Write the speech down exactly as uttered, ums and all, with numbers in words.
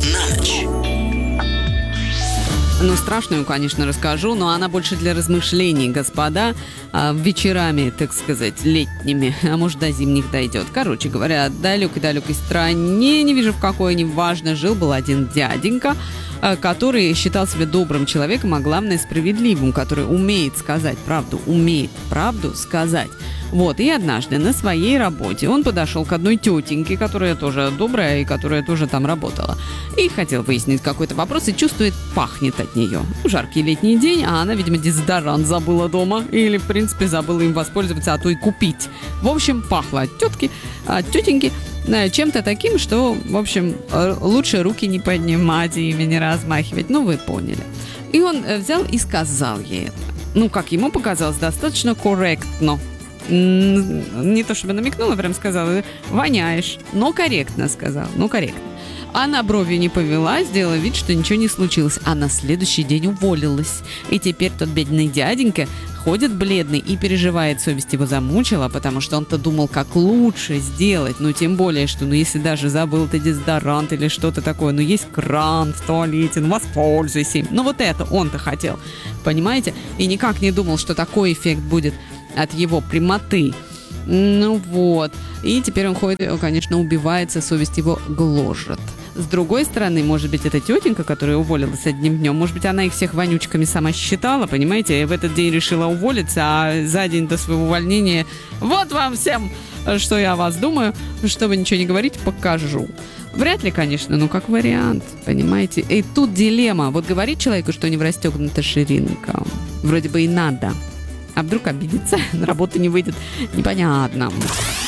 на ночь. Ну, страшную, конечно, расскажу, но она больше для размышлений, господа, а, вечерами, так сказать, летними, а может, до зимних дойдет. Короче говоря, в далекой-далекой стране, не вижу в какой, неважно, жил-был один дяденька, а, который считал себя добрым человеком, а главное, справедливым, который умеет сказать правду, умеет правду сказать. Вот, и однажды на своей работе он подошел к одной тетеньке, которая тоже добрая и которая тоже там работала, и хотел выяснить какой-то вопрос, и чувствует, пахнет от нее. Жаркий летний день, а она, видимо, дезодорант забыла дома, или, в принципе, забыла им воспользоваться, а то и купить. В общем, пахло от тетки, от тетеньки чем-то таким, что, в общем, лучше руки не поднимать и ими не размахивать. Ну, вы поняли. И он взял и сказал ей это. Ну, как ему показалось, достаточно корректно. Не то чтобы намекнула, прям сказала, воняешь, но корректно сказал, ну корректно. Она бровью не повела, сделала вид, что ничего не случилось, а на следующий день уволилась. И теперь тот бедный дяденька ходит бледный и переживает, совесть его замучила, потому что он-то думал, как лучше сделать, ну тем более, что ну если даже забыл ты дезодорант или что-то такое, ну есть кран в туалете, ну воспользуйся им. Ну вот это он-то хотел, понимаете? И никак не думал, что такой эффект будет от его прямоты. Ну вот. И теперь он ходит, конечно, убивается, совесть его гложет. С другой стороны, может быть, эта тетенька, которая уволилась одним днем, может быть, она их всех вонючками сама считала, понимаете, и в этот день решила уволиться, а за день до своего увольнения вот вам всем, что я о вас думаю, чтобы ничего не говорить, покажу. Вряд ли, конечно, но как вариант, понимаете. И тут дилемма. Вот говорит человеку, что не в расстегнута ширинка. Вроде бы и надо. А вдруг обидится, на работу не выйдет, непонятно.